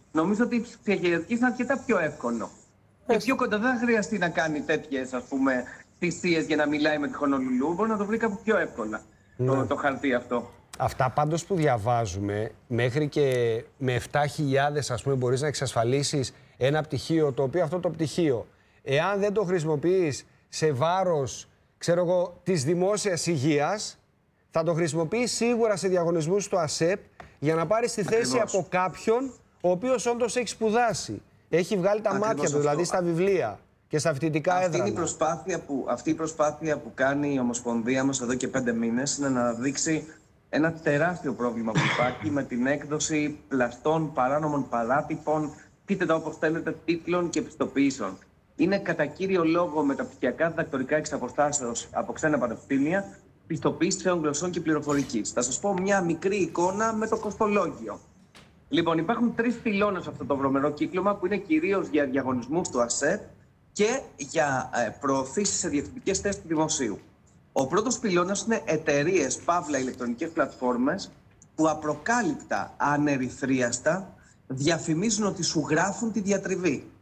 Νομίζω ότι η ψηφιακή ιατρική είναι αρκετά πιο εύκολο. Και πιο κοντά, δεν θα χρειαστεί να κάνει τέτοιες, ας πούμε, θυσίες για να μιλάει με τη Χονολουλού. Μπορεί να το βρει κάπου πιο εύκολα το χαρτί αυτό. Αυτά πάντως που διαβάζουμε, μέχρι και με 7.000 ας πούμε μπορείς να εξασφαλίσεις ένα πτυχίο, το οποίο αυτό το πτυχίο, εάν δεν το χρησιμοποιείς σε βάρος, ξέρω εγώ, της δημόσιας υγείας, θα το χρησιμοποιείς σίγουρα σε διαγωνισμούς στο ΑΣΕΠ για να πάρεις τη θέση από κάποιον ο οποίος όντως έχει σπουδάσει. Έχει βγάλει τα μάτια του, δηλαδή στα βιβλία και στα φοιτητικά έδρανα. Αυτή η προσπάθεια που κάνει η Ομοσπονδία μας εδώ και 5 μήνες είναι να δείξει ένα τεράστιο πρόβλημα που υπάρχει με την έκδοση πλαστών, παράνομων παράτυπων, πείτε τα όπως θέλετε, τίτλων και πιστοποιήσεων. Είναι κατά κύριο λόγο μεταπτυχιακά διδακτορικά εξ αποστάσεως από ξένα πανεπιστήμια, πιστοποίηση ξένων γλωσσών και πληροφορικής. Θα σας πω μια μικρή εικόνα με το κοστολόγιο. Λοιπόν, υπάρχουν 3 πυλώνες σε αυτό το βρωμερό κύκλωμα που είναι κυρίως για διαγωνισμούς του ΑΣΕΠ και για προωθήσεις σε διευθυντικές θέσεις του δημοσίου. Ο πρώτος πυλώνας είναι εταιρείες, παύλα ηλεκτρονικές πλατφόρμες που απροκάλυπτα, ανερυθρίαστα διαφημίζουν ότι σου γράφουν τη διατριβή.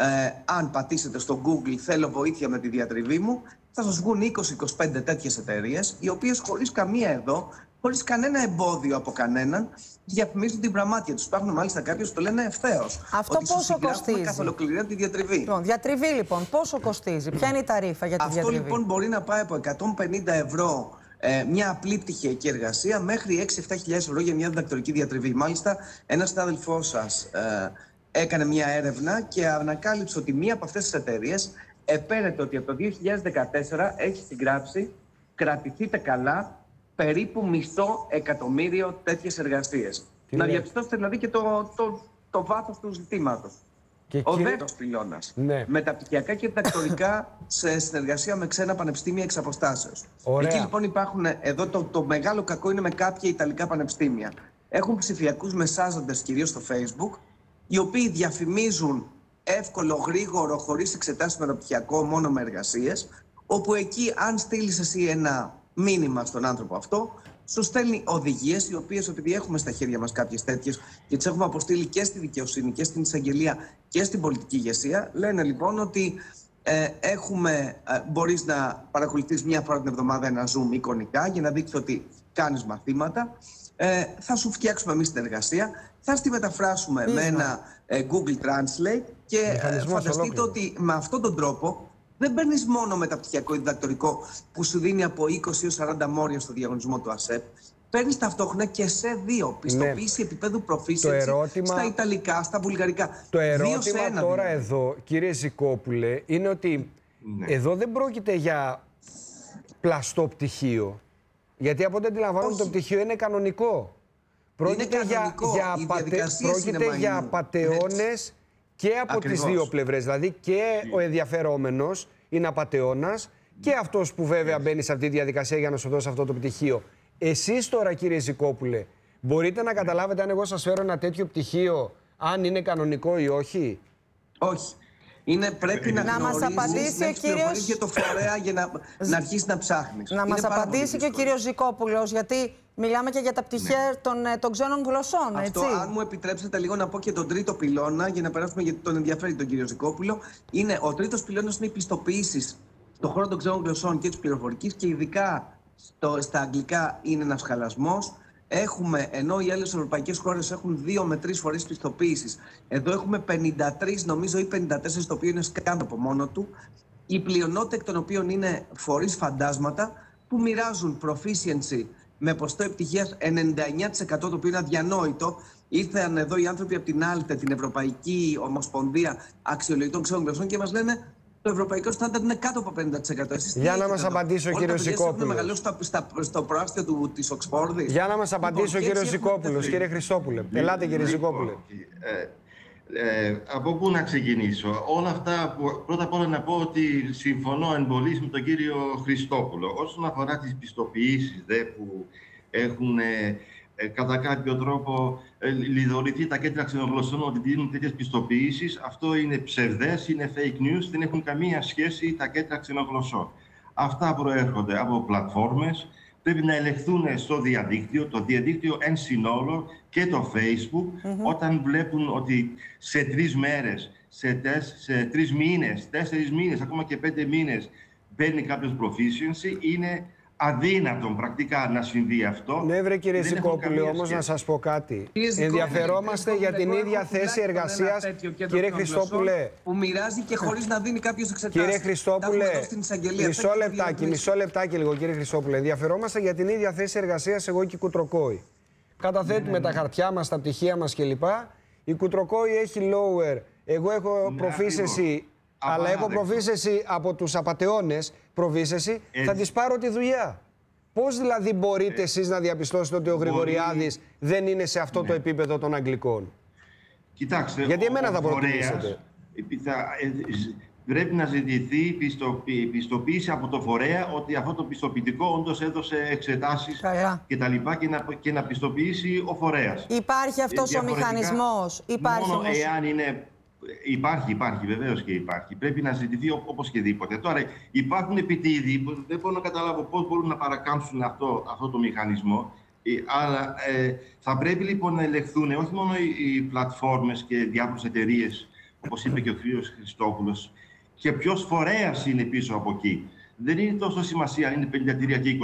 Αν πατήσετε στο Google «Θέλω βοήθεια με τη διατριβή μου», θα σας βγουν 20-25 τέτοιες εταιρείες, οι οποίες χωρίς καμία εδώ, χωρίς κανένα εμπόδιο από κανέναν, διαφημίζουν την πραγμάτια τους. Υπάρχουν μάλιστα κάποιοι που το λένε ευθέως. Αυτό ότι πόσο κοστίζει? Καθ' ολοκληρία τη διατριβή. Λοιπόν, διατριβή λοιπόν, πόσο κοστίζει, ποια είναι η ταρίφα για τη διατριβή? Αυτό λοιπόν μπορεί να πάει από 150 ευρώ μια απλή πτυχιακή εργασία μέχρι 6-7 ευρώ για μια διδακτορική διατριβή. Μάλιστα, ένας συνάδελφός σας έκανε μια έρευνα και ανακάλυψε ότι μία από αυτές τις εταιρείες επέρεται ότι από το 2014 έχει συγγράψει, κρατηθείτε καλά, περίπου $500.000 τέτοιες εργασίες. Να διαπιστώσετε δηλαδή και το βάθος του ζητήματος. Ο δεύτερος πυλώνας. Ναι. Μεταπτυχιακά και διδακτορικά σε συνεργασία με ξένα πανεπιστήμια εξ αποστάσεως. Εκεί λοιπόν υπάρχουν, εδώ το μεγάλο κακό είναι με κάποια ιταλικά πανεπιστήμια. Έχουν ψηφιακούς μεσάζοντες κυρίως στο Facebook, οι οποίοι διαφημίζουν εύκολο, γρήγορο, χωρίς εξετάσεις μεταπτυχιακό, μόνο με εργασίες, όπου εκεί αν στείλεις εσύ ένα μήνυμα στον άνθρωπο αυτό, σου στέλνει οδηγίες, οι οποίες επειδή έχουμε στα χέρια μας κάποιες τέτοιες και τις έχουμε αποστείλει και στη δικαιοσύνη και στην εισαγγελία και στην πολιτική ηγεσία, λένε λοιπόν ότι μπορείς να παρακολουθείς μια φορά την εβδομάδα ένα Zoom εικονικά για να δείξει ότι κάνεις μαθήματα. Θα σου φτιάξουμε εμείς την εργασία, θα στη μεταφράσουμε με ένα Google Translate και φανταστείτε ότι με αυτόν τον τρόπο δεν παίρνεις μόνο μεταπτυχιακό ή διδακτορικό που σου δίνει από 20 έως 40 μόρια στο διαγωνισμό του ΑΣΕΠ, παίρνεις ταυτόχρονα και σε 2 πιστοποίηση επίπεδου proficiency στα Ιταλικά, στα Βουλγαρικά. Το ερώτημα τώρα εδώ, κύριε Ζικόπουλε, είναι ότι εδώ δεν πρόκειται για πλαστό πτυχίο. Γιατί από ό,τι αντιλαμβάνομαι το πτυχίο είναι κανονικό. Πρόκειται για απατεώνες και από τις δύο πλευρές. Δηλαδή και ο ενδιαφερόμενος είναι απατεώνας και αυτός που βέβαια μπαίνει σε αυτή τη διαδικασία για να σου δώσει αυτό το πτυχίο. Εσείς τώρα, κύριε Ζικόπουλε, μπορείτε να καταλάβετε αν εγώ σας φέρω ένα τέτοιο πτυχίο, αν είναι κανονικό ή όχι? Όχι. Πρέπει να μας απαντήσει ο κύριος για το φορέα για να αρχίσει να ψάχνεις. Να μας απαντήσει και ο κύριος Ζικόπουλος, γιατί μιλάμε και για τα πτυχία των ξένων γλωσσών, αυτό, έτσι. Αν μου επιτρέψετε λίγο να πω και τον τρίτο πυλώνα, για να περάσουμε, γιατί τον ενδιαφέρει τον κύριο Ζικόπουλο, ο τρίτος πυλώνας είναι οι πιστοποιήσεις στον χώρο των ξένων γλωσσών και της πληροφορικής και ειδικά στα αγγλικά είναι ένας χαλασμός. Έχουμε, ενώ οι άλλες ευρωπαϊκές χώρες έχουν 2 με 3 φορές πιστοποίησης, εδώ έχουμε 53 νομίζω ή 54, το οποίο είναι σκάνδαλο από μόνο του. Η πλειονότητα εκ των οποίων είναι φορείς φαντάσματα που μοιράζουν proficiency με ποστό επιτυχίας 99%, το οποίο είναι αδιανόητο. Ήρθαν εδώ οι άνθρωποι από την ΑΛΤΕ, την Ευρωπαϊκή Ομοσπονδία Αξιολογητών Ξένων Γλωσσών, και μας λένε το ευρωπαϊκό στάνταρ είναι κάτω από 50%. Για να μας απαντήσει ο κύριος Ζικόπουλος. Έχουν μεγαλώσει στο προάστιο της Οξφόρδης. Για να μας απαντήσει ο κύριος Ζικόπουλος. Κύριε Χριστόπουλε, ελάτε κύριε Ζικόπουλε. Από πού να ξεκινήσω? Όλα αυτά, πρώτα απ' όλα να πω ότι συμφωνώ εν πολλοίς με τον κύριο Χριστόπουλο. Όσον αφορά τις πιστοποιήσεις που έχουν κατά κάποιο τρόπο λιδωρηθεί τα κέντρα ξενογλωσσών ότι δίνουν τέτοιες πιστοποιήσεις, αυτό είναι ψευδές, είναι fake news, δεν έχουν καμία σχέση τα κέντρα ξενογλωσσών. Αυτά προέρχονται από πλατφόρμες, πρέπει να ελεγχθούν στο διαδίκτυο, το διαδίκτυο εν συνόλο και το Facebook, όταν βλέπουν ότι σε 3 μέρες, σε 3 μήνες, 4 μήνες, ακόμα και 5 μήνες παίρνει κάποιος proficiency, είναι αδύνατον πρακτικά να συμβεί αυτό. Ναι, βρε κύριε Ζικόπουλε, όμως να σας πω κάτι. Ενδιαφερόμαστε για την ίδια θέση εργασίας, κύριε Χριστόπουλε. Που μοιράζει και χωρίς να δίνει κάποιος εξετάσεις. Κύριε Χριστόπουλε, μισό λεπτάκι λίγο, κύριε Χριστόπουλε. Ενδιαφερόμαστε για την ίδια θέση εργασίας, εγώ και η Κουτροκόη. Καταθέτουμε τα χαρτιά μας, τα πτυχία μας κλπ. Η Κουτροκόη έχει lower, εγώ έχω proficiency. Αλλά έχω proficiency από τους απατεώνες, proficiency, θα της πάρω τη δουλειά. Πώς δηλαδή μπορείτε εσείς να διαπιστώσετε ότι ο Γρηγοριάδης δεν είναι σε αυτό το επίπεδο των Αγγλικών? Κοιτάξτε, γιατί εμένα θα προτιμήσετε? Πρέπει να ζητηθεί πιστοποίηση από το φορέα ότι αυτό το πιστοποιητικό όντως έδωσε εξετάσεις και να πιστοποιήσει ο φορέας. Υπάρχει αυτός ο μηχανισμός? Μόνο εάν είναι... Υπάρχει, βεβαίως και υπάρχει. Πρέπει να ζητηθεί οπωσδήποτε. Τώρα, υπάρχουν επιτίδη που δεν μπορώ να καταλάβω πώς μπορούν να παρακάμψουν αυτό το μηχανισμό. Αλλά θα πρέπει λοιπόν να ελεγχθούν όχι μόνο οι πλατφόρμες και διάφορες εταιρείες, όπως είπε και ο κ. Χριστόπουλος, και ποιος φορέας είναι πίσω από εκεί. Δεν είναι τόσο σημασία αν είναι 53 και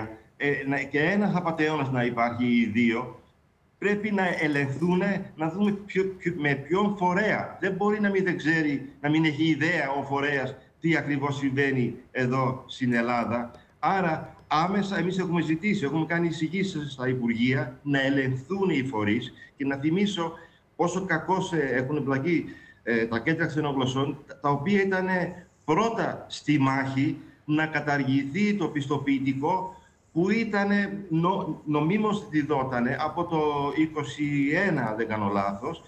23. Και ένας απατεώνας να υπάρχει ή 2. Πρέπει να ελεγχθούν, να δούμε με ποιον φορέα. Δεν μπορεί να μην ξέρει, να μην έχει ιδέα ο φορέας τι ακριβώς συμβαίνει εδώ στην Ελλάδα. Άρα, άμεσα εμείς έχουμε ζητήσει, έχουμε κάνει εισηγήσεις στα Υπουργεία να ελεγχθούν οι φορείς. Και να θυμίσω πόσο κακώς έχουν εμπλακεί τα κέντρα ξενογλωσσών, τα οποία ήταν πρώτα στη μάχη να καταργηθεί το πιστοποιητικό που ήταν νομίμως διδότανε από το 21, δεν κάνω λάθος,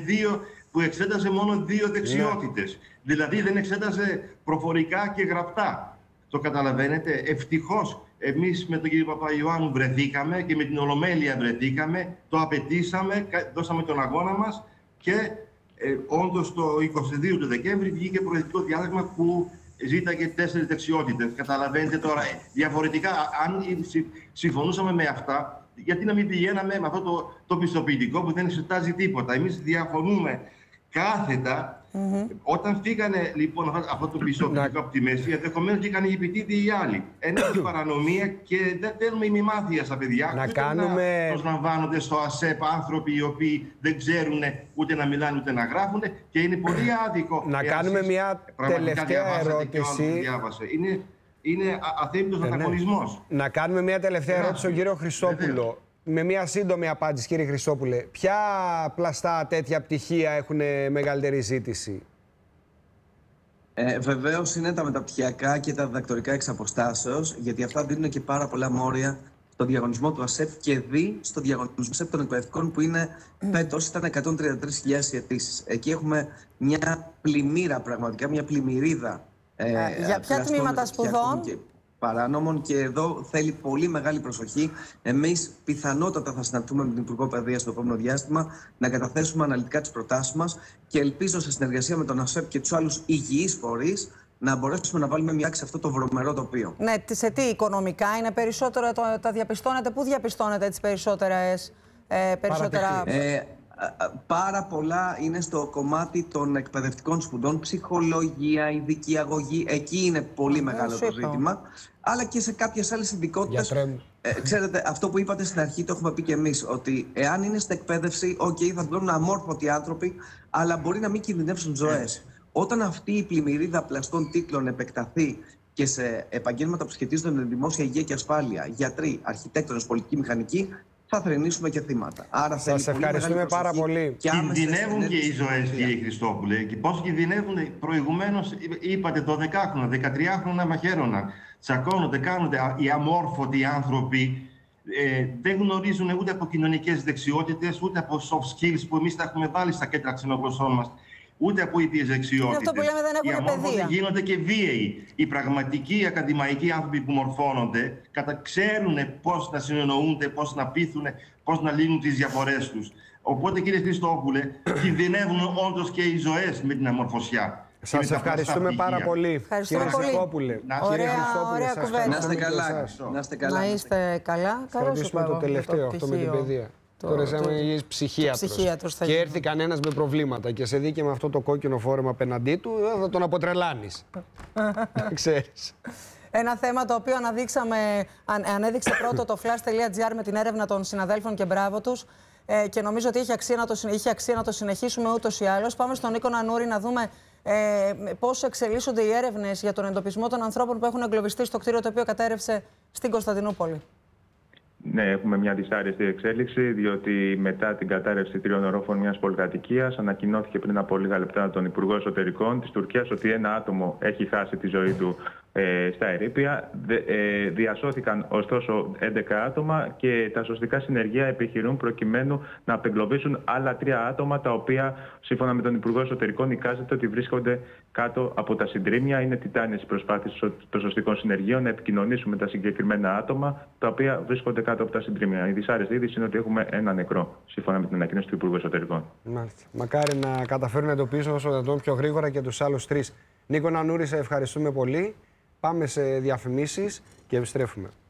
που εξέτασε μόνο 2 δεξιότητες. Δηλαδή δεν εξέτασε προφορικά και γραπτά. Το καταλαβαίνετε? Ευτυχώς εμείς με τον κύριο Παπαϊωάννου βρεθήκαμε και με την Ολομέλεια βρεθήκαμε, το απαιτήσαμε, δώσαμε τον αγώνα μας και όντως το 22 του Δεκέμβρη βγήκε προεδρικό διάταγμα που ζήταγε 4 δεξιότητες. Καταλαβαίνετε τώρα, διαφορετικά, αν συμφωνούσαμε με αυτά, γιατί να μην πηγαίναμε με αυτό το πιστοποιητικό που δεν εξετάζει τίποτα. Εμείς διαφωνούμε κάθετα. Όταν φύγανε λοιπόν αυτό το πιστοποιητικό από τη μέση, ενδεχομένως βγήκαν οι επιτίδοι οι άλλοι. Είναι παρανομία και δεν θέλουμε ημιμάθεια στα παιδιά. Να προσλαμβάνονται στο ΑΣΕΠ άνθρωποι οι οποίοι δεν ξέρουν ούτε να μιλάνε ούτε να γράφουν και είναι πολύ άδικο. Να κάνουμε μια τελευταία ερώτηση. Είναι αθέμητος ανταγωνισμός. Να κάνουμε μια τελευταία ερώτηση στον κύριο Χριστόπουλο. Με μια σύντομη απάντηση, κύριε Χριστόπουλε. Ποια πλαστά τέτοια πτυχία έχουν μεγαλύτερη ζήτηση? Βεβαίως είναι τα μεταπτυχιακά και τα διδακτορικά εξ αποστάσεως, γιατί αυτά δίνουν και πάρα πολλά μόρια στο διαγωνισμό του ΑΣΕΠ και στο διαγωνισμό του ΑΣΕΠ των εκπαιδευτικών που είναι φέτος ήταν 133.000 αιτήσεις. Εκεί έχουμε μια πλημμύρα, πραγματικά μια πλημμυρίδα. Για ποια τμήματα σπουδών? Παράνομων, και εδώ θέλει πολύ μεγάλη προσοχή. Εμείς πιθανότατα θα συναντηθούμε με την Υπουργό Παιδείας στο επόμενο διάστημα να καταθέσουμε αναλυτικά τις προτάσεις μας και ελπίζω σε συνεργασία με τον ΑΣΕΠ και τους άλλους υγιείς φορείς να μπορέσουμε να βάλουμε μια άκρη σε αυτό το βρωμερό τοπίο. Ναι, σε τι οικονομικά είναι περισσότερο, τα διαπιστώνετε, πού διαπιστώνετε τις περισσότερα? Πάρα πολλά είναι στο κομμάτι των εκπαιδευτικών σπουδών, ψυχολογία, ειδική αγωγή. Εκεί είναι πολύ μεγάλο το ζήτημα. Αλλά και σε κάποιες άλλες ειδικότητες. Ξέρετε, αυτό που είπατε στην αρχή το έχουμε πει και εμείς. Ότι εάν είναι στην εκπαίδευση, θα βγουν αμόρφωτοι άνθρωποι, αλλά μπορεί να μην κινδυνεύσουν ζωές. Όταν αυτή η πλημμυρίδα πλαστών τίτλων επεκταθεί και σε επαγγέλματα που σχετίζονται με δημόσια υγεία και ασφάλεια, γιατροί, αρχιτέκτονες, πολιτικοί, μηχανικοί, θα θρηνήσουμε και θύματα. Άρα σας ευχαριστούμε πάρα πολύ. Κινδυνεύουν και οι ζωές, κύριε Χριστόπουλε. Και πώς κινδυνεύουν? Προηγουμένως είπατε 12χρονα, 13χρονα μαχαίρωναν. Τσακώνονται, κάνονται. Οι αμόρφωτοι άνθρωποι δεν γνωρίζουν ούτε από κοινωνικές δεξιότητες, ούτε από soft skills που εμείς τα έχουμε βάλει στα κέντρα ξενογλωσσών μας. Ούτε από ίδιες δεξιότητες. Αυτό που λέμε, δεν έχουν παιδεία. Οι αμόρφωτοι γίνονται και βίαιοι. Οι πραγματικοί ακαδημαϊκοί άνθρωποι που μορφώνονται ξέρουν πώς να συνεννοούνται, πώς να πείθουν, πώς να λύνουν τις διαφορές τους. Οπότε, κύριε Χριστόπουλε, κινδυνεύουν όντως και οι ζωές με την αμορφωσιά. Σας ευχαριστούμε πάρα πολύ. Ευχαριστούμε κύριε πολύ. Ζικόπουλε. Ωραία κουβέντα. Να είστε καλά. Να είστε καλά. Να είστε καλά. Καλό σου το τελευταίο αυτό με την παιδεία. Τώρα είσαι ψυχίατρος και έρθει κανένας με προβλήματα και σε δει και με αυτό το κόκκινο φόρεμα απέναντί του, θα τον αποτρελάνεις. Ξέρεις. Ένα θέμα το οποίο ανέδειξε πρώτο το flash.gr με την έρευνα των συναδέλφων και μπράβο τους και νομίζω ότι είχε αξία να το συνεχίσουμε ούτως ή άλλως. Πάμε στον Νίκο Νανούρη να δούμε πώς εξελίσσονται οι έρευνες για τον εντοπισμό των ανθρώπων που έχουν εγκλωβιστεί στο κτίριο το οποίο κατέρευσε στην Κωνσταντινούπολη. Ναι, έχουμε μια δυσάρεστη εξέλιξη, διότι μετά την κατάρρευση 3 ορόφων μιας πολυκατοικίας ανακοινώθηκε πριν από λίγα λεπτά από τον Υπουργό Εσωτερικών της Τουρκίας ότι ένα άτομο έχει χάσει τη ζωή του στα ερείπια. Διασώθηκαν ωστόσο 11 άτομα και τα σωστικά συνεργεία επιχειρούν προκειμένου να απεγκλωβίσουν άλλα 3 άτομα, τα οποία σύμφωνα με τον Υπουργό Εσωτερικών εικάζεται ότι βρίσκονται κάτω από τα συντρίμμια. Είναι τιτάνιες οι προσπάθειες των σωστικών συνεργείων να επικοινωνήσουν με τα συγκεκριμένα άτομα, τα οποία βρίσκονται κάτω από τα συντρίμμια. Η δυσάρεστη είδηση είναι ότι έχουμε ένα νεκρό, σύμφωνα με την ανακοίνωση του Υπουργού Εσωτερικών. Μάλιστα. Μακάρι να καταφέρουν να εντοπίσουν όσο δυνατόν πιο γρήγορα και τους άλλους 3. Νίκο Νανούρη, σε ευχαριστούμε πολύ. Πάμε σε διαφημίσεις και επιστρέφουμε.